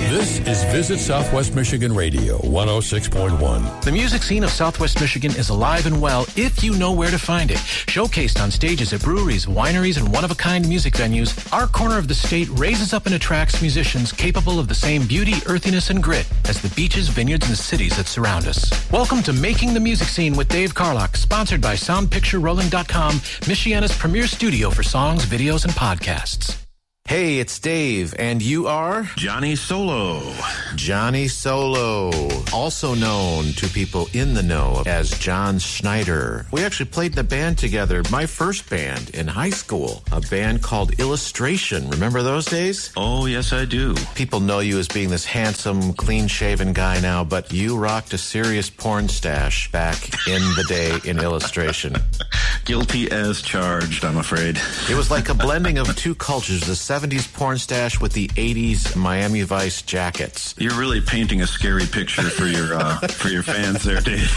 This is Visit Southwest Michigan Radio, 106.1. The music scene of Southwest Michigan is alive and well if you know where to find it. Showcased on stages at breweries, wineries, and one-of-a-kind music venues, our corner of the state raises up and attracts musicians capable of the same beauty, earthiness, and grit as the beaches, vineyards, and cities that surround us. Welcome to Making the Music Scene with Dave Carlock, sponsored by SoundPictureRolling.com, Michiana's premier studio for songs, videos, and podcasts. Hey, it's Dave, and you are? Johnny Solo. Johnny Solo, also known to people in the know as John Schneider. We actually played in a band together, my first band in high school, a band called Illustration. Remember those days? Oh, yes, I do. People know you as being this handsome, clean-shaven guy now, but you rocked a serious porn stash back in the day in Illustration. Guilty as charged, I'm afraid. It was like a blending of two cultures, the 70s porn stash with the 80s Miami Vice jackets. You're really painting a scary picture for your fans there, Dave.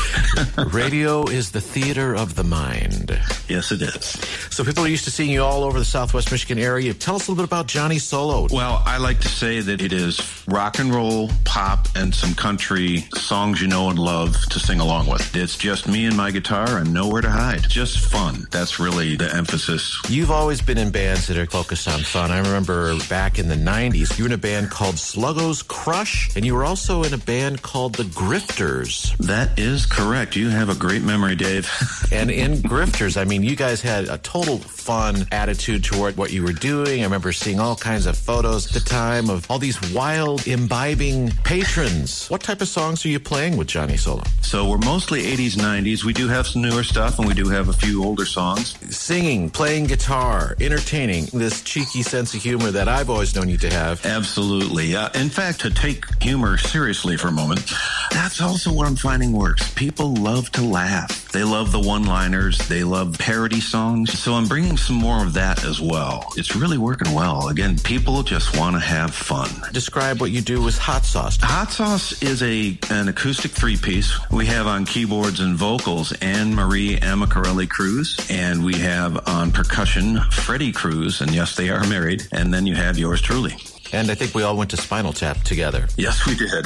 Radio is the theater of the mind. Yes, it is. So people are used to seeing you all over the Southwest Michigan area. Tell us a little bit about Johnny Solo. Well, I like to say that it is rock and roll, pop, and some country songs you know and love to sing along with. It's just me and my guitar and nowhere to hide. Just fun. That's really the emphasis. You've always been in bands that are focused on fun. I remember back in the 90s, you were in a band called Sluggo's Crush, and you were also in a band called The Grifters. That is correct. You have a great memory, Dave. And in Grifters, I mean, you guys had a total fun attitude toward what you were doing. I remember seeing all kinds of photos at the time of all these wild, imbibing patrons. What type of songs are you playing with Johnny Solo? So we're mostly 80s, 90s. We do have some newer stuff, and we do have a few older songs. Singing, playing guitar, entertaining, this cheeky sense of humor that I've always known you to have. Absolutely. In fact, to take humor seriously for a moment, that's also what I'm finding works. People love to laugh. They love the one-liners. They love parody songs. So I'm bringing some more of that as well. It's really working well. Again, people just want to have fun. Describe what you do with Hot Sauce. Hot Sauce is an acoustic three-piece. We have on keyboards and vocals Anne Marie Amacarelli Cruz, and we have on percussion Freddie Cruz, and yes, they are married. And then you have yours truly. And I think we all went to Spinal Tap together. Yes, we did.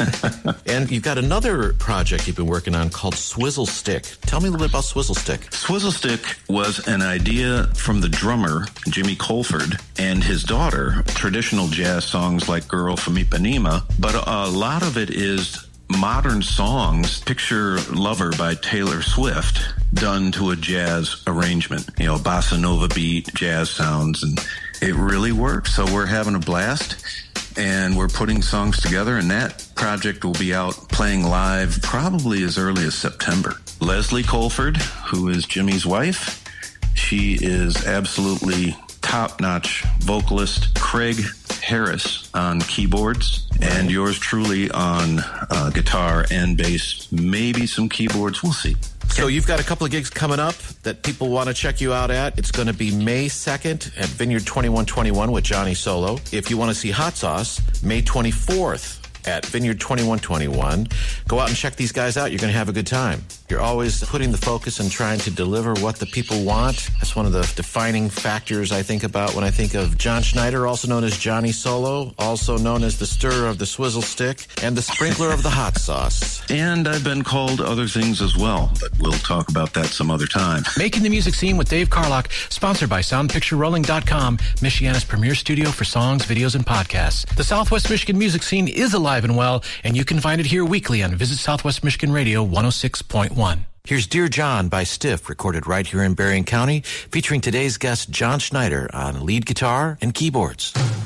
And you've got another project you've been working on called Swizzle Stick. Tell me a little bit about Swizzle Stick. Swizzle Stick was an idea from the drummer, Jimmy Colford, and his daughter, traditional jazz songs like Girl from Ipanema, but a lot of it is modern songs. Picture Lover by Taylor Swift done to a jazz arrangement. You know, bossa nova beat, jazz sounds, and it really works. So we're having a blast, and we're putting songs together, and that project will be out playing live probably as early as September. Leslie Colford, who is Jimmy's wife, she is absolutely top-notch vocalist. Craig Harris on keyboards, and yours truly on guitar and bass, maybe some keyboards. We'll see. So you've got a couple of gigs coming up that people want to check you out at. It's going to be May 2nd at Vineyard 2121 with Johnny Solo. If you want to see Hot Sauce, May 24th at Vineyard 2121. Go out and check these guys out. You're going to have a good time. You're always putting the focus and trying to deliver what the people want. That's one of the defining factors I think about when I think of John Schneider, also known as Johnny Solo, also known as the stirrer of the Swizzle Stick and the sprinkler of the hot sauce. And I've been called other things as well, but we'll talk about that some other time. Making the Music Scene with Dave Carlock, sponsored by SoundPictureRolling.com, Michiana's premier studio for songs, videos, and podcasts. The Southwest Michigan music scene is alive and well, and you can find it here weekly on Visit Southwest Michigan Radio 106.1. Here's Dear John by Stiff, recorded right here in Berrien County, featuring today's guest John Schneider on lead guitar and keyboards.